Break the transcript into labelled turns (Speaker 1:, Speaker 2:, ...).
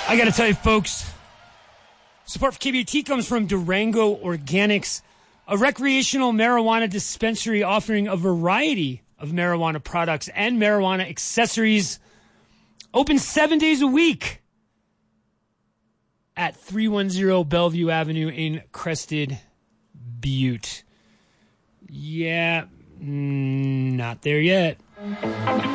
Speaker 1: I got to tell you, folks, support for KBT comes from Durango Organics, a recreational marijuana dispensary offering a variety of marijuana products and marijuana accessories. Open 7 days a week at 310 Bellevue Avenue in Crested Butte. Yeah, not there yet.